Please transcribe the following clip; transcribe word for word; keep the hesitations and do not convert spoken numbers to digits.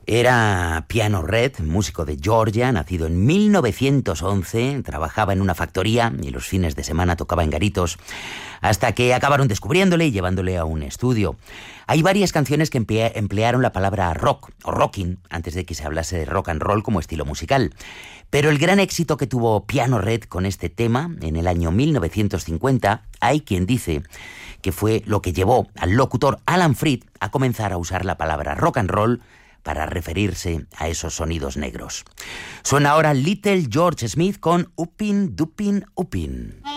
Era Piano Red, músico de Georgia, nacido en mil novecientos once, trabajaba en una factoría y los fines de semana tocaba en garitos, hasta que acabaron descubriéndole y llevándole a un estudio. Hay varias canciones que emplea, emplearon la palabra rock o rocking antes de que se hablase de rock and roll como estilo musical. Pero el gran éxito que tuvo Piano Red con este tema en el año mil novecientos cincuenta, hay quien dice que fue lo que llevó al locutor Alan Freed a comenzar a usar la palabra rock and roll para referirse a esos sonidos negros. Suena ahora Little George Smith con Uppin' Duppin' Uppin'.